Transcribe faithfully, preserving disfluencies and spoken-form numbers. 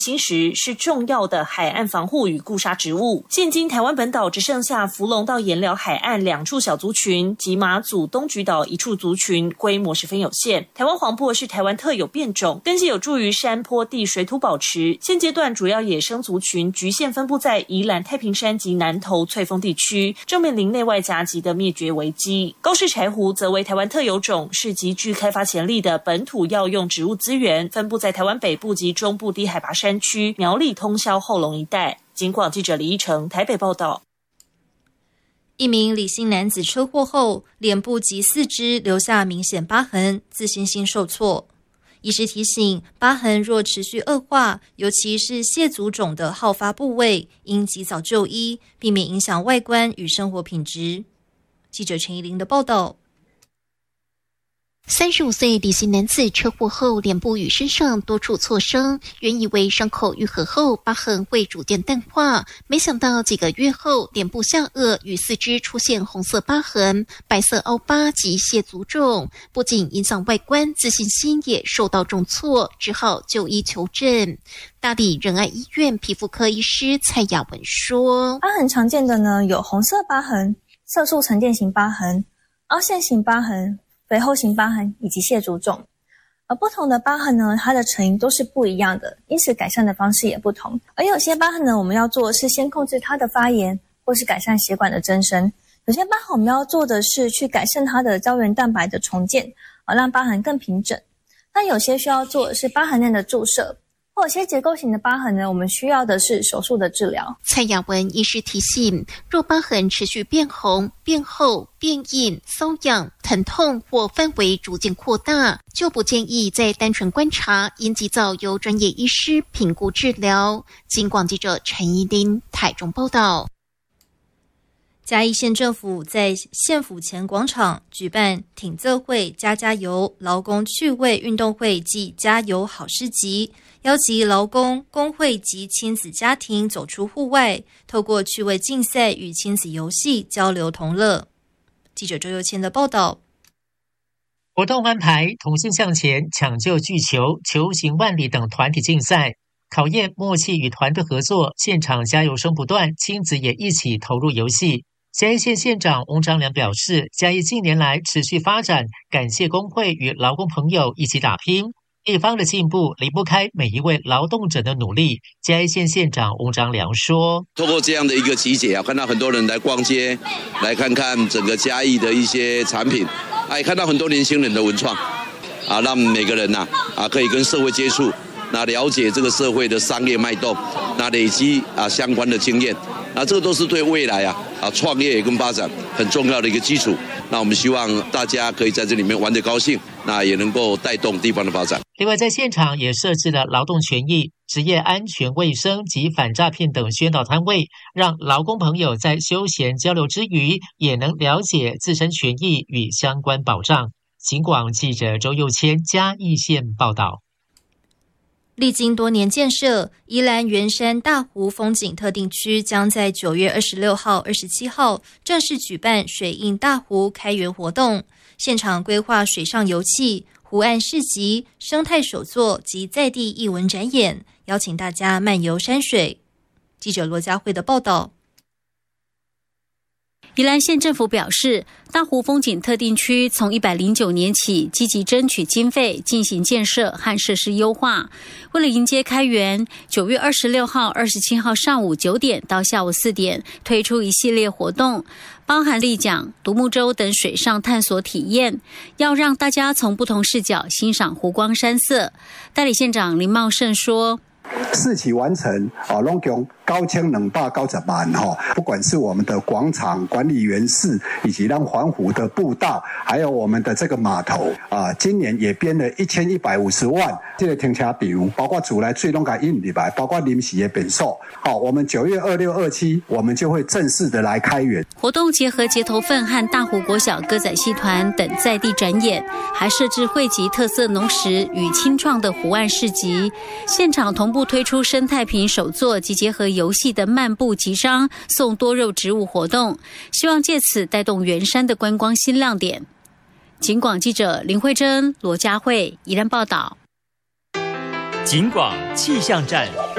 新石是重要的海岸防护与固沙植物。现今台湾本岛只剩下福隆到盐寮海岸两处小族群及马祖东莒岛一处族群，规模十分有限。台湾黄柏是台湾特有变种，根系有助于山坡地水土保持。现阶段主要野生族群局限分布在宜兰太平山及南投翠峰地区，正面临内外夹击的灭绝危机。高氏柴胡则为台湾特有种，是极具开发潜力的本土药用植物资源，分布在台湾北部及中部低海拔山区、苗栗通霄后龙一带。警广记者李依成台北报道。 一名李姓男子车祸后，脸部及四肢留下明显疤痕，自信心受挫。医师提醒，疤痕若持续恶化，尤其是蟹足肿的好发部位，应及早就医，避免影响外观与生活品质。记者陈怡玲的报道。 三十五岁李姓男子车祸后，脸部与身上多处挫伤，原以为伤口愈合后疤痕会逐渐淡化，没想到几个月后，脸部下颚与四肢出现红色疤痕、白色凹疤及蟹足肿，不仅影响外观，自信心也受到重挫，只好就医求诊。大理仁爱医院皮肤科医师蔡雅文说： 疤痕常见的呢有红色疤痕、色素沉淀型疤痕、凹陷型疤痕、肥厚型疤痕以及蟹足肿，而不同的疤痕呢，它的成因都是不一样的，因此改善的方式也不同。而有些疤痕呢，我们要做的是先控制它的发炎，或是改善血管的增生；有些疤痕我们要做的是去改善它的胶原蛋白的重建，而让疤痕更平整。那有些需要做的是疤痕内的注射。或有些结构型的疤痕呢，我们需要的是手术的治疗。 蔡雅文医师提醒，若疤痕持续变红、变厚、变硬、瘙痒、疼痛或范围逐渐扩大，就不建议再单纯观察，应及早由专业医师评估治疗。警广记者陈怡玲台中报道。 嘉义县政府在县府前广场举办挺奏会加加油劳工趣味运动会暨加油好市集，邀集劳工、工会及亲子家庭走出户外，透过趣味竞赛与亲子游戏交流同乐。记者周佑谦的报道。 活动安排同心向前、抢救巨球、球行万里等团体竞赛，考验默契与团队合作，现场加油声不断，亲子也一起投入游戏。嘉义县县长翁章良表示，嘉义近年来持续发展，感谢工会与劳工朋友一起打拼，地方的进步离不开每一位劳动者的努力。嘉义县县长翁章良说， 透过这样的一个集结啊，看到很多人来逛街，来看看整个嘉义的一些产品，也看到很多年轻人的文创啊，让每个人呐 啊, 啊可以跟社会接触，那了解这个社会的商业脉动，那累积啊相关的经验，那这个都是对未来啊啊创业跟发展很重要的一个基础。那我们希望大家可以在这里面玩得高兴，那也能够带动地方的发展。 另外，在现场也设置了劳动权益、职业安全卫生及反诈骗等宣导摊位，让劳工朋友在休闲交流之余，也能了解自身权益与相关保障。警广记者周佑谦嘉义县报道。 历经多年建设，宜兰圆山大湖风景特定区将在九月二十六号、二十七号正式举办水印大湖开园活动，现场规划水上游憩、湖岸市集、生态手作及在地艺文展演，邀请大家漫游山水。记者罗佳慧的报道。 宜兰县政府表示，大湖风景特定区从一百零九年起积极争取经费进行建设和设施优化。为了迎接开园，九月二十六号、二十七号上午九点到下午四点推出一系列活动，包含立桨、独木舟等水上探索体验，要让大家从不同视角欣赏湖光山色。代理县长林茂盛说， 四期完成啊，拢共九千两百九十万哈，不管是我们的广场管理员室，以及让环湖的步道，还有我们的这个码头啊，今年也编了一千一百五十万这个停车场，包括厝内水拢给引入来，包括临时的便所。好，我们九月二六、二七，我们就会正式的来开园。 活动结合结头份和大湖国小歌仔戏团等在地展演，还设置汇集特色农食与青创的湖岸市集，现场同步推出生态瓶手作及结合游戏的漫步集章送多肉植物活动，希望借此带动圆山的观光新亮点。警广记者林慧珍、罗佳慧宜兰报道。 警广气象站。